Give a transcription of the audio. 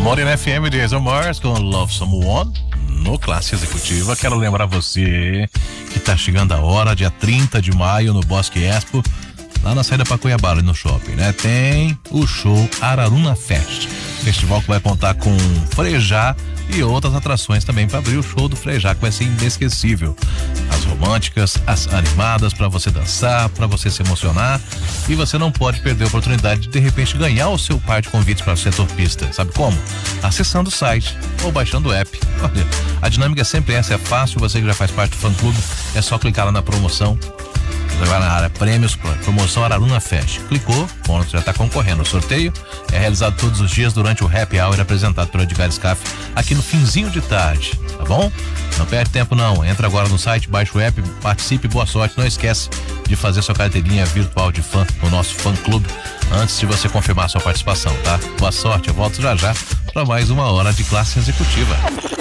Morena FM de Jason Mars com Love Someone no Classe Executiva. Quero lembrar você que tá chegando a hora, dia 30 de maio no Bosque Expo, lá na saída para Cuiabá, no shopping, né? Tem o show Araruna Fest, festival que vai contar com Frejá e outras atrações também para abrir o show do Frejá, que vai ser inesquecível. As românticas, as animadas, para você dançar, para você se emocionar, e você não pode perder a oportunidade de repente ganhar o seu par de convites para o setor pista. Sabe como? Acessando o site ou baixando o app. Olha, a dinâmica é sempre essa, é fácil. Você que já faz parte do fã clube, é só clicar lá na promoção. Você vai na área prêmios, promoção Araruna Fest. Clicou, ponto, já está concorrendo. O sorteio é realizado todos os dias durante o Happy Hour apresentado pelo Edgar Scaff aqui no finzinho de tarde, tá bom? Não perde tempo não, entra agora no site, baixa o app, participe, boa sorte. Não esquece de fazer sua carteirinha virtual de fã no nosso fã clube antes de você confirmar sua participação, tá? Boa sorte, eu volto já para mais uma hora de Classe Executiva.